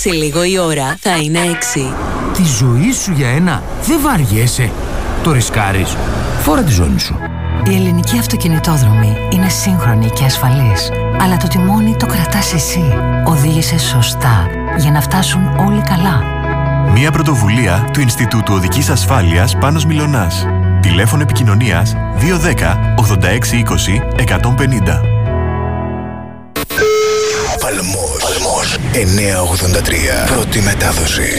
Σε λίγο η ώρα θα είναι 6. Τη ζωή σου για ένα δεν βαριέσαι. Το ρισκάρεις. Φόρα τη ζώνη σου. Η ελληνική αυτοκινητόδρομη είναι σύγχρονη και ασφαλής. Αλλά το τιμόνι το κρατάς εσύ. Οδήγησε σωστά για να φτάσουν όλοι καλά. Μια πρωτοβουλία του Ινστιτούτου Οδικής Ασφάλειας Πάνος Μιλωνάς. Τηλέφωνο επικοινωνίας 210 86 20 150. Παλμός 983. Πρώτη μετάδοση.